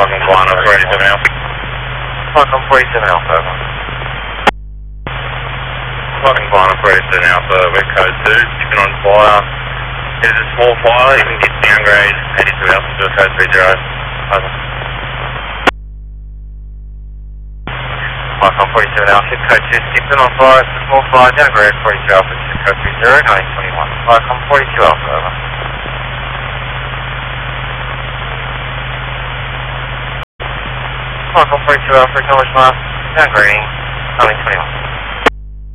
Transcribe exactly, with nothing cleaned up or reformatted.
Welcome Guano, forty-seven Alpha. Welcome forty-seven Alpha, over. Welcome Guano, forty-seven Alpha, we're code two, keeping on fire. It is a small fire, you can get downgrade eighty-two Alpha to code three zero. Over. Welcome forty-seven Alpha, code two, keeping on fire, it's a small fire, downgrade forty-two Alpha to code three zero, nine twenty-one. Welcome forty-two Alpha, over. Welcome forty-two Alpha, acknowledge last, downgrading, nine twenty-one.